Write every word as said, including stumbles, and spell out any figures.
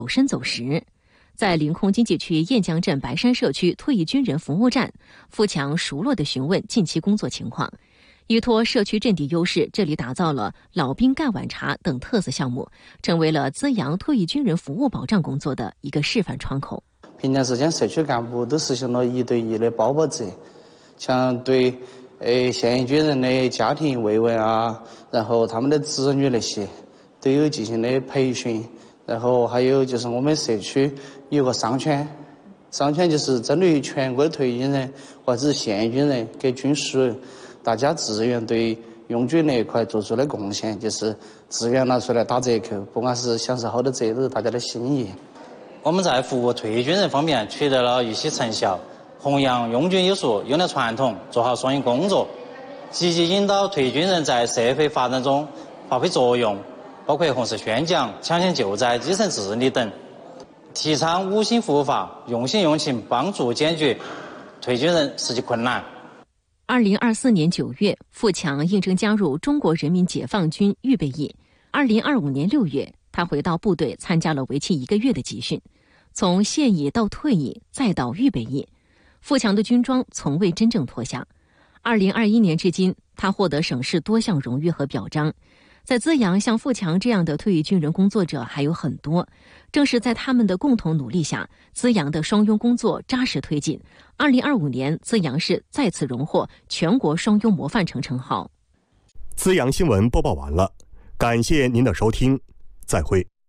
走深走实。在临空经济区雁江镇白山社区退役军人服务站，富强熟络地询问近期工作情况。依托社区阵地优势，这里打造了老兵盖碗茶等特色项目，成为了滋养退役军人服务保障工作的一个示范窗口。 平常时间，社区干部都实行了一对一的包保责，像对呃现役军人的家庭慰问啊，然后他们的子女那些都有进行的培训。然后还有就是我们社区有个商圈，商圈就是针对于全国的退役军人或者是现役军人给军属大家自愿对用军那一块做出的贡献，就是自愿拿出来打折扣，不管是享受好多折都是大家的心意。 我们在服务退役军人方面取得了一些成效，弘扬拥军有术、优良传统，做好双赢工作，积极引导退役军人在社会发展中发挥作用，包括红色宣讲、抢险救灾、基层治理等，提倡五星服务法，用心用情帮助解决退役军人实际困难。 二零二四年九月，富强应征加入中国人民解放军预备役。二零二五年六月，他回到部队参加了为期一个月的集训。从现役到退役，再到预备役，富强的军装从未真正脱下。二零二一年至今，他获得省市多项荣誉和表彰。在资阳，像富强这样的退役军人工作者还有很多。正是在他们的共同努力下，资阳的双拥工作扎实推进。二零二五年，资阳市再次荣获全国双拥模范城称号。 资阳新闻播报完了，感谢您的收听，再会。